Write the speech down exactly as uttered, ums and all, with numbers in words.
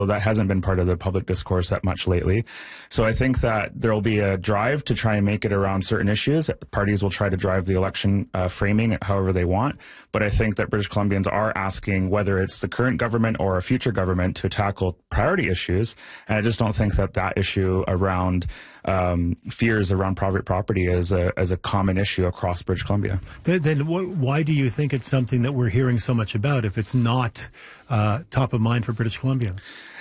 So that hasn't been part of the public discourse that much lately. So I think that there will be a drive to try and make it around certain issues. Parties will try to drive the election uh, framing however they want. But I think that British Columbians are asking whether it's the current government or a future government to tackle priority issues. And I just don't think that that issue around um, fears around private property is a, is a common issue across British Columbia. Then, then wh- why do you think it's something that we're hearing so much about if it's not uh, top of mind for British Columbians?